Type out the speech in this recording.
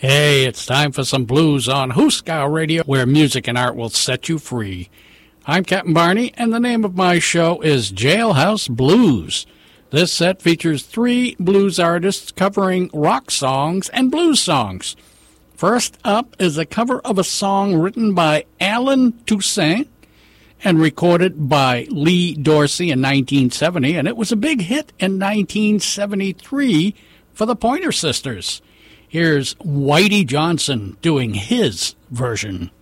Hey, it's time for some blues on Hooskow Radio, where music and art will set you free. I'm Captain Barney, and the name of my show is Jailhouse Blues. This set features 3 blues artists covering rock songs and blues songs. First up is a cover of a song written by Allen Toussaint and recorded by Lee Dorsey in 1970, and it was a big hit in 1973 for the Pointer Sisters. Here's Whitey Johnson doing his version.